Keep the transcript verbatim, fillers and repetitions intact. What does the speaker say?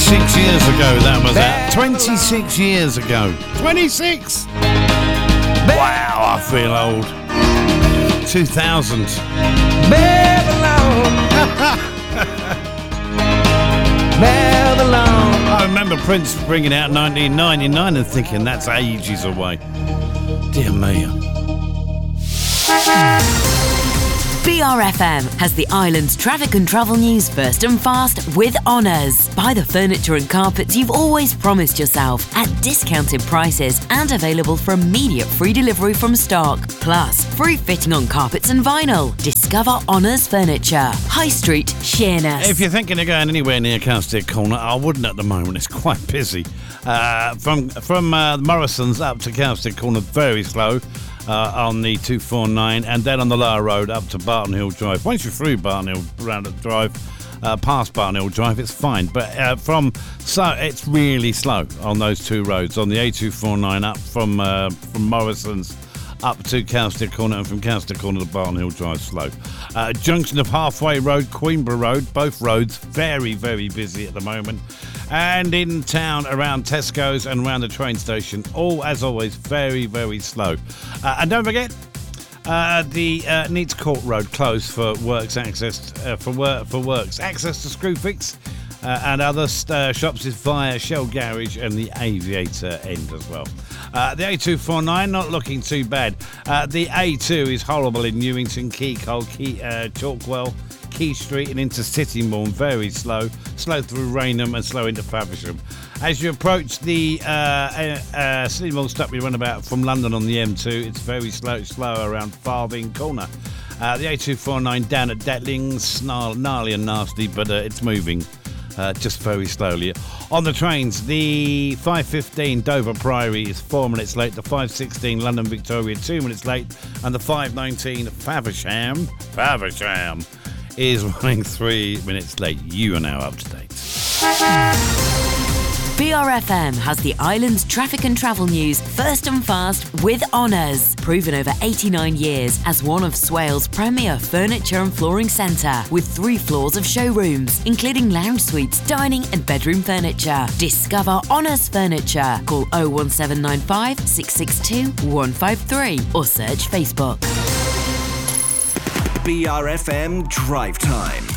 twenty-six years ago that was that. twenty-six years ago. twenty-six! Wow, I feel old. two thousand. Babylon. Babylon. I remember Prince bringing out nineteen ninety-nine and thinking that's ages away. Dear me. B R F M has the island's traffic and travel news first and fast with Honours. Buy the furniture and carpets you've always promised yourself at discounted prices and available for immediate free delivery from stock. Plus, free fitting on carpets and vinyl. Discover Honours Furniture. High Street, Sheerness. If you're thinking of going anywhere near Cowstick Corner, I wouldn't at the moment. It's quite busy. Uh, from from uh, Morrison's up to Cowstick Corner, very slow. Uh, on the two forty-nine, and then on the lower road up to Barton Hill Drive. Once you're through Barton Hill round the drive, uh, past Barton Hill Drive, it's fine. But uh, from so it's really slow on those two roads. On the A two forty-nine up from uh, from Morrison's up to Cowstick Corner, and from Cowstick Corner to Barton Hill Drive, slow. Uh, junction of Halfway Road, Queenborough Road, both roads very, very busy at the moment. And in town around Tesco's and around the train station, all as always very, very slow. Uh, and don't forget, uh, the uh, Neats Court Road closed for works access uh, for work for works access to Screwfix uh, and other uh, shops is via Shell Garage and the Aviator end as well. Uh, the A two forty-nine not looking too bad. Uh, the A two is horrible in Newington, Keacole, Key, uh, Chalkwell, Key Street and into Sittingbourne, very slow. Slow through Raynham and slow into Faversham. As you approach the uh, uh, uh, Sittingbourne Stutby runabout from London on the M two, it's very slow, slow around Farthing Corner. Uh, the A two forty-nine down at Detlings, gnarly, gnarly and nasty, but uh, it's moving. Uh, just very slowly. On the trains, the five fifteen Dover Priory is four minutes late, the five sixteen London Victoria two minutes late, and the five nineteen Faversham, Faversham is running three minutes late. You are now up to date. B R F M has the island's traffic and travel news first and fast with Honours. Proven over eighty-nine years as one of Swale's premier furniture and flooring centre with three floors of showrooms, including lounge suites, dining and bedroom furniture. Discover Honours Furniture. Call oh one seven nine five, six six two, one five three or search Facebook. B R F M Drive Time.